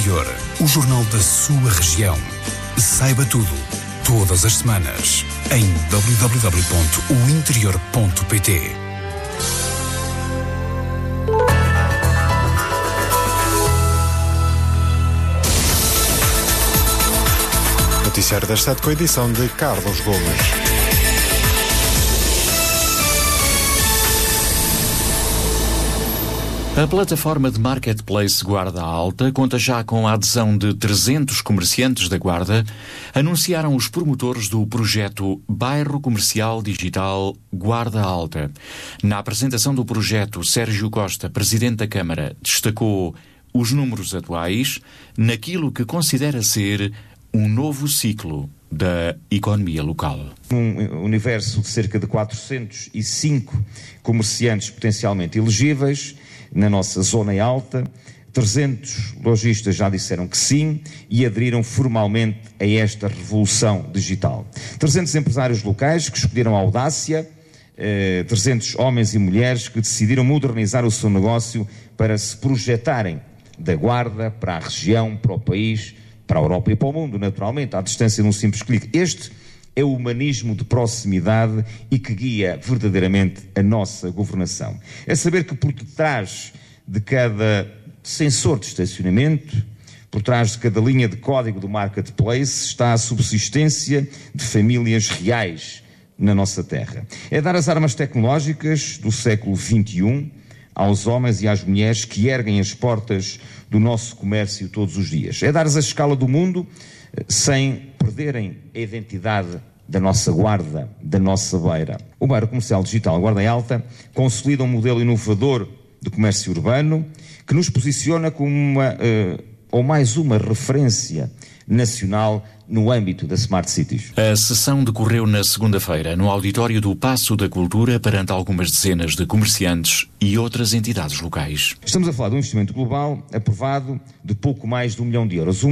Interior, o jornal da sua região. Saiba tudo, todas as semanas, em www.ointerior.pt. Noticiário das 7 com a edição de Carlos Gomes. A plataforma de Marketplace Guarda Alta conta já com a adesão de 300 comerciantes da Guarda, anunciaram os promotores do projeto Bairro Comercial Digital Guarda Alta. Na apresentação do projeto, Sérgio Costa, presidente da Câmara, destacou os números atuais naquilo que considera ser um novo ciclo da economia local. Um universo de cerca de 405 comerciantes potencialmente elegíveis na nossa zona alta, 300 lojistas já disseram que sim e aderiram formalmente a esta revolução digital. 300 empresários locais que escolheram a audácia, 300 homens e mulheres que decidiram modernizar o seu negócio para se projetarem da Guarda para a região, para o país, para a Europa e para o mundo, naturalmente, à distância de um simples clique. Este é o humanismo de proximidade e que guia verdadeiramente a nossa governação. É saber que por detrás de cada sensor de estacionamento, por trás de cada linha de código do Marketplace, está a subsistência de famílias reais na nossa terra. É dar as armas tecnológicas do século XXI aos homens e às mulheres que erguem as portas do nosso comércio todos os dias. É dar-lhes a escala do mundo sem perderem a identidade da nossa Guarda, da nossa beira. O Bairro Comercial Digital Guarda Alta consolida um modelo inovador de comércio urbano que nos posiciona como mais uma referência nacional no âmbito da Smart Cities. A sessão decorreu na segunda-feira no auditório do Paço da Cultura perante algumas dezenas de comerciantes e outras entidades locais. Estamos a falar de um investimento global aprovado de pouco mais de €1 milhão,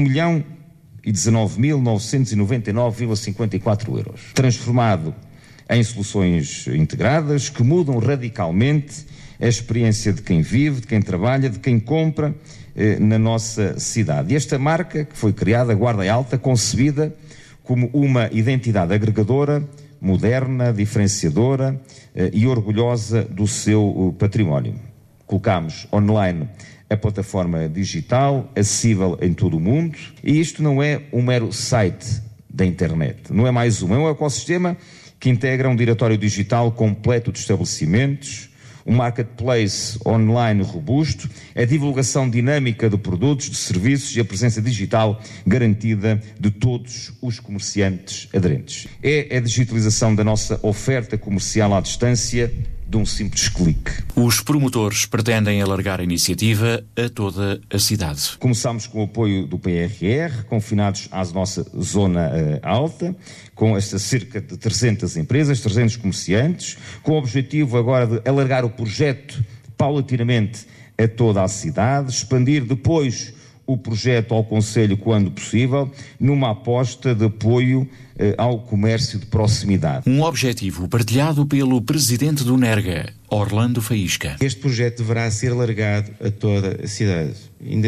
€1.019.999,54, transformado em soluções integradas que mudam radicalmente a experiência de quem vive, de quem trabalha, de quem compra na nossa cidade. E esta marca que foi criada, Guarda Alta, concebida como uma identidade agregadora, moderna, diferenciadora e orgulhosa do seu património. Colocámos online a plataforma digital, acessível em todo o mundo, e isto não é um mero site da internet, não é mais é um ecossistema que integra um diretório digital completo de estabelecimentos, um marketplace online robusto, a divulgação dinâmica de produtos, de serviços e a presença digital garantida de todos os comerciantes aderentes. É a digitalização da nossa oferta comercial à distância de um simples clique. Os promotores pretendem alargar a iniciativa a toda a cidade. Começámos com o apoio do PRR, confinados à nossa zona alta, com esta cerca de 300 empresas, 300 comerciantes, com o objetivo agora de alargar o projeto paulatinamente a toda a cidade, expandir depois o projeto ao Conselho quando possível, numa aposta de apoio ao comércio de proximidade. Um objetivo partilhado pelo presidente do NERGA, Orlando Faísca. Este projeto deverá ser alargado a toda a cidade. Ainda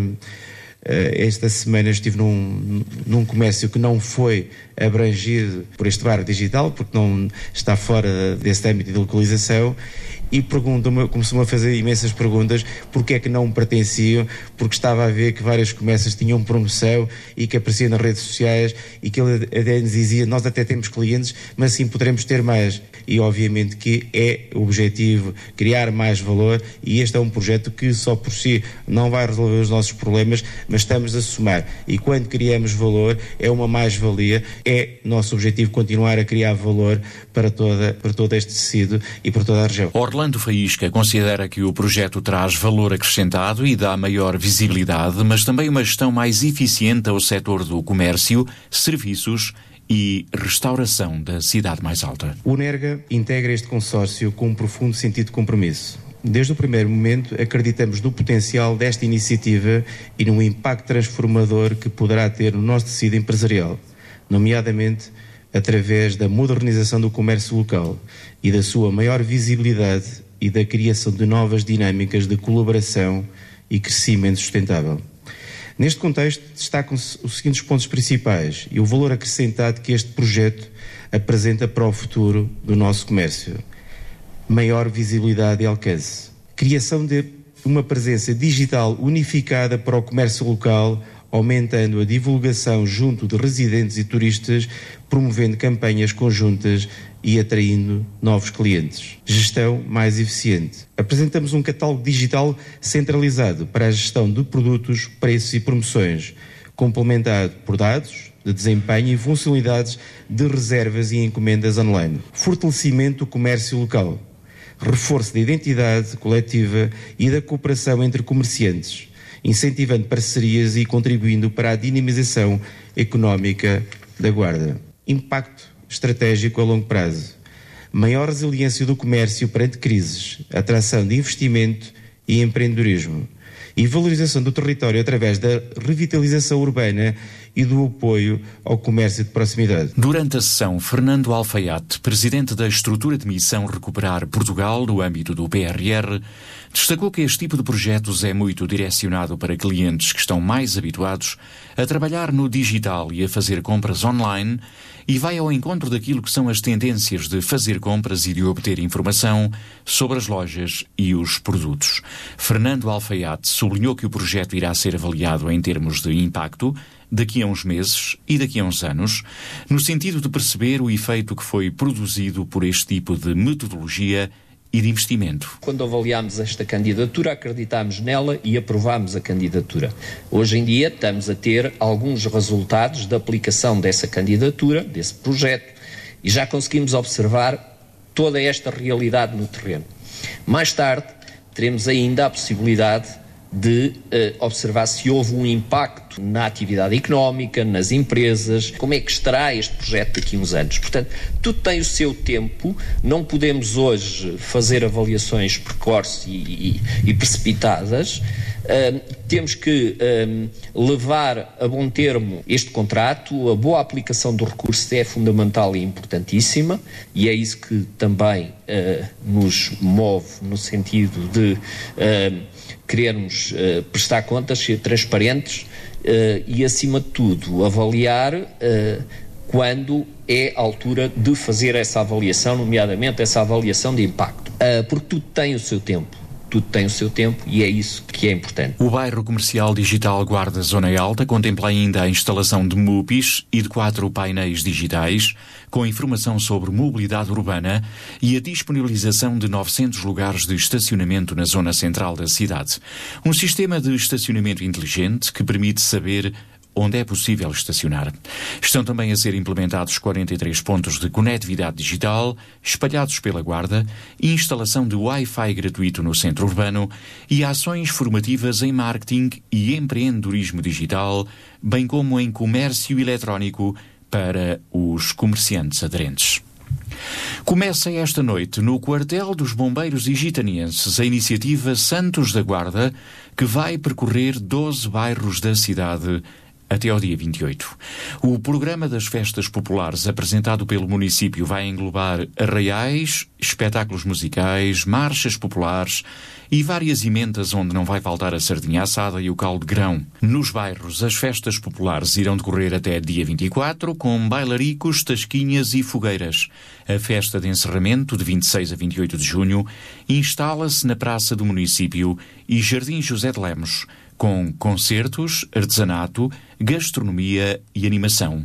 esta semana estive num comércio que não foi abrangido por este bairro digital, porque não está fora desse âmbito de localização, e começou-me a fazer imensas perguntas porque é que não pertenciam, porque estava a ver que vários comércios tinham promoção e que apareciam nas redes sociais e que ele até nos dizia, nós até temos clientes, mas assim poderemos ter mais. E obviamente que é o objetivo criar mais valor, e este é um projeto que só por si não vai resolver os nossos problemas, mas estamos a somar, e quando criamos valor é uma mais-valia, é nosso objetivo continuar a criar valor para todo este tecido e para toda a região. Orlando Faísca considera que o projeto traz valor acrescentado e dá maior visibilidade, mas também uma gestão mais eficiente ao setor do comércio, serviços e restauração da cidade mais alta. O NERGA integra este consórcio com um profundo sentido de compromisso. Desde o primeiro momento, acreditamos no potencial desta iniciativa e no impacto transformador que poderá ter no nosso tecido empresarial, nomeadamente através da modernização do comércio local e da sua maior visibilidade e da criação de novas dinâmicas de colaboração e crescimento sustentável. Neste contexto, destacam-se os seguintes pontos principais e o valor acrescentado que este projeto apresenta para o futuro do nosso comércio. Maior visibilidade e alcance. Criação de uma presença digital unificada para o comércio local, aumentando a divulgação junto de residentes e turistas, promovendo campanhas conjuntas e atraindo novos clientes. Gestão mais eficiente. Apresentamos um catálogo digital centralizado para a gestão de produtos, preços e promoções, complementado por dados de desempenho e funcionalidades de reservas e encomendas online. Fortalecimento do comércio local. Reforço da identidade coletiva e da cooperação entre comerciantes, incentivando parcerias e contribuindo para a dinamização económica da Guarda. Impacto estratégico a longo prazo. Maior resiliência do comércio perante crises, atração de investimento e empreendedorismo. E valorização do território através da revitalização urbana e do apoio ao comércio de proximidade. Durante a sessão, Fernando Alfaiate, presidente da estrutura de missão Recuperar Portugal no âmbito do PRR, destacou que este tipo de projetos é muito direcionado para clientes que estão mais habituados a trabalhar no digital e a fazer compras online e vai ao encontro daquilo que são as tendências de fazer compras e de obter informação sobre as lojas e os produtos. Fernando Alfaiate sublinhou que o projeto irá ser avaliado em termos de impacto daqui a uns meses e daqui a uns anos, no sentido de perceber o efeito que foi produzido por este tipo de metodologia e de investimento. Quando avaliámos esta candidatura, acreditámos nela e aprovámos a candidatura. Hoje em dia estamos a ter alguns resultados da aplicação dessa candidatura, desse projeto, e já conseguimos observar toda esta realidade no terreno. Mais tarde, teremos ainda a possibilidade de observar se houve um impacto na atividade económica, nas empresas, como é que estará este projeto daqui a uns anos. Portanto, tudo tem o seu tempo, não podemos hoje fazer avaliações precoces e precipitadas, temos que levar a bom termo este contrato, a boa aplicação do recurso é fundamental e importantíssima, e é isso que também nos move no sentido de querermos prestar contas, ser transparentes e, acima de tudo, avaliar quando é a altura de fazer essa avaliação, nomeadamente essa avaliação de impacto. Porque tudo tem o seu tempo. Tudo tem o seu tempo e é isso que é importante. O bairro comercial digital Guarda Zona Alta contempla ainda a instalação de MUPIs e de 4 painéis digitais com informação sobre mobilidade urbana e a disponibilização de 900 lugares de estacionamento na zona central da cidade. Um sistema de estacionamento inteligente que permite saber onde é possível estacionar. Estão também a ser implementados 43 pontos de conectividade digital espalhados pela Guarda, instalação de Wi-Fi gratuito no centro urbano e ações formativas em marketing e empreendedorismo digital, bem como em comércio eletrónico para os comerciantes aderentes. Começa esta noite no quartel dos bombeiros igitanienses a iniciativa Santos da Guarda, que vai percorrer 12 bairros da cidade até ao dia 28. O programa das festas populares apresentado pelo município vai englobar arraiais, espetáculos musicais, marchas populares e várias emendas onde não vai faltar a sardinha assada e o caldo de grão. Nos bairros, as festas populares irão decorrer até dia 24, com bailaricos, tasquinhas e fogueiras. A festa de encerramento, de 26 a 28 de junho, instala-se na Praça do Município e Jardim José de Lemos, com concertos, artesanato, gastronomia e animação.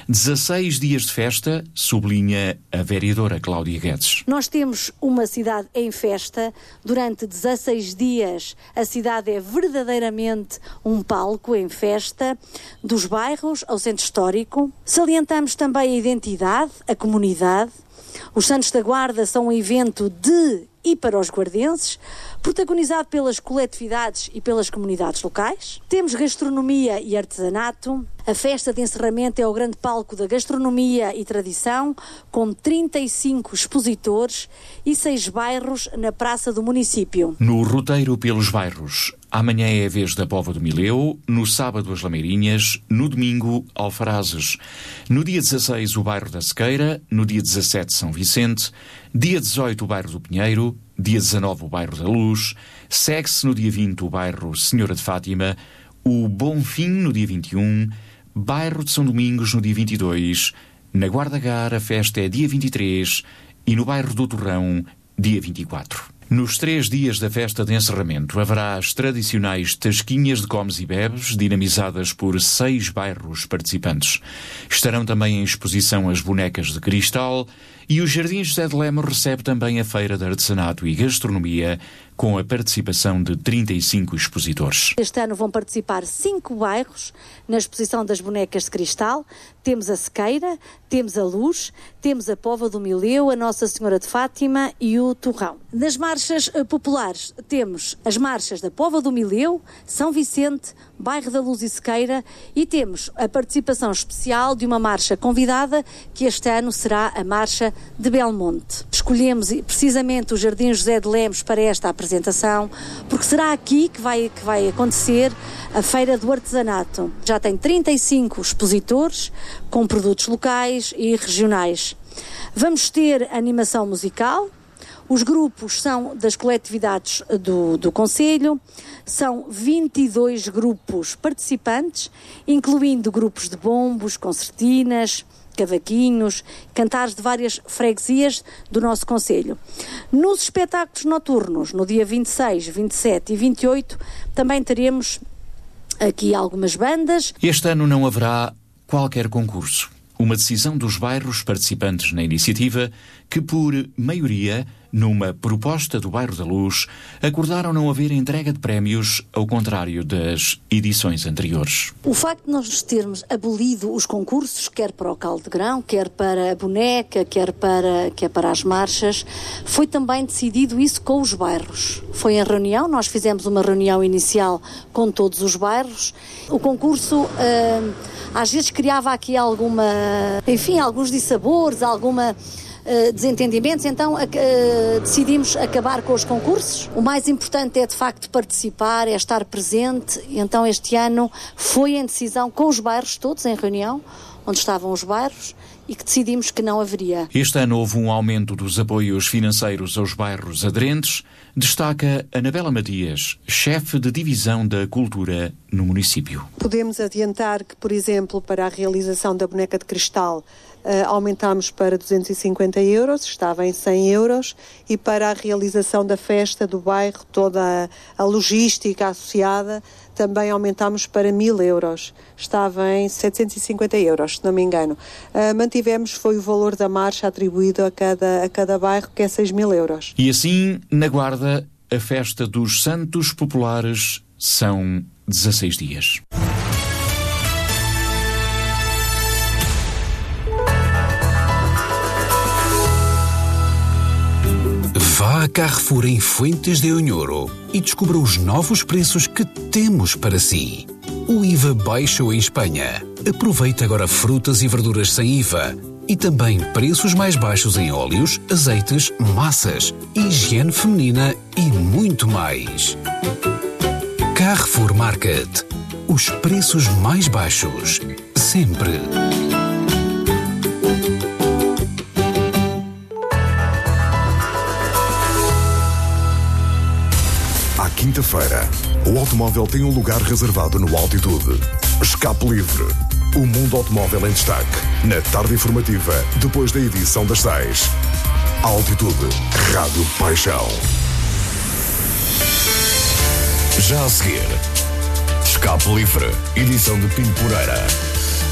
16 dias de festa, sublinha a vereadora Cláudia Guedes. Nós temos uma cidade em festa. Durante 16 dias a cidade é verdadeiramente um palco em festa, dos bairros ao centro histórico. Salientamos também a identidade, a comunidade. Os Santos da Guarda são um evento de e para os guardenses, protagonizado pelas coletividades e pelas comunidades locais. Temos gastronomia e artesanato. A festa de encerramento é o grande palco da gastronomia e tradição, com 35 expositores e 6 bairros na Praça do Município. No roteiro pelos bairros, amanhã é a vez da Póvoa do Mileu, no sábado as Lameirinhas, no domingo Alfarazes, no dia 16 o bairro da Sequeira, no dia 17 São Vicente, dia 18 o bairro do Pinheiro, dia 19 o bairro da Luz, segue-se no dia 20 o bairro Senhora de Fátima, o Bonfim no dia 21, Bairro de São Domingos no dia 22, na Guarda Gar a festa é dia 23 e no Bairro do Torrão, dia 24. Nos 3 dias da festa de encerramento haverá as tradicionais tasquinhas de comes e bebes, dinamizadas por 6 bairros participantes. Estarão também em exposição as bonecas de cristal e o Jardim José de Lemos recebe também a Feira de Artesanato e Gastronomia, com a participação de 35 expositores. Este ano vão participar 5 bairros na exposição das bonecas de cristal. Temos a Sequeira, temos a Luz, temos a Póvoa do Mileu, a Nossa Senhora de Fátima e o Torrão. Nas marchas populares temos as marchas da Póvoa do Mileu, São Vicente, Bairro da Luz e Sequeira, e temos a participação especial de uma marcha convidada, que este ano será a Marcha de Belmonte. Escolhemos precisamente o Jardim José de Lemos para esta apresentação, porque será aqui que vai acontecer a Feira do Artesanato. Já tem 35 expositores com produtos locais e regionais. Vamos ter animação musical. Os grupos são das coletividades do Concelho, são 22 grupos participantes, incluindo grupos de bombos, concertinas, cavaquinhos, cantares de várias freguesias do nosso concelho. Nos espetáculos noturnos, no dia 26, 27 e 28, também teremos aqui algumas bandas. Este ano não haverá qualquer concurso. Uma decisão dos bairros participantes na iniciativa que, por maioria, numa proposta do Bairro da Luz, acordaram não haver entrega de prémios, ao contrário das edições anteriores. O facto de nós termos abolido os concursos, quer para o caldo de grão, quer para a boneca, quer para as marchas, foi também decidido isso com os bairros. Foi em reunião, nós fizemos uma reunião inicial com todos os bairros. O concurso às vezes criava aqui alguns dissabores, desentendimentos, então decidimos acabar com os concursos. O mais importante é de facto participar, é estar presente. Então este ano foi em decisão com os bairros todos, em reunião, onde estavam os bairros, e que decidimos que não haveria. Este ano houve um aumento dos apoios financeiros aos bairros aderentes, destaca Anabela Matias, chefe de divisão da cultura no município. Podemos adiantar que, por exemplo, para a realização da boneca de cristal, aumentámos para 250 euros, estava em 100 euros, e para a realização da festa do bairro, toda a logística associada, também aumentámos para 1.000 euros, estava em 750 euros, se não me engano. Mantivemos, foi o valor da marcha atribuído a cada bairro, que é 6.000 euros. E assim, na Guarda, a festa dos Santos Populares são 16 dias. Vá a Carrefour em Fuentes de Onhoro e descubra os novos preços que temos para si. O IVA baixou em Espanha. Aproveite agora frutas e verduras sem IVA e também preços mais baixos em óleos, azeites, massas, higiene feminina e muito mais. Carrefour Market. Os preços mais baixos. Sempre. À quinta-feira, o automóvel tem um lugar reservado no Altitude. Escape Livre. O mundo automóvel em destaque. Na tarde informativa, depois da edição das 6. Altitude. Rádio Paixão. Já a seguir, Escape Livre. Edição de Pinto Poreira.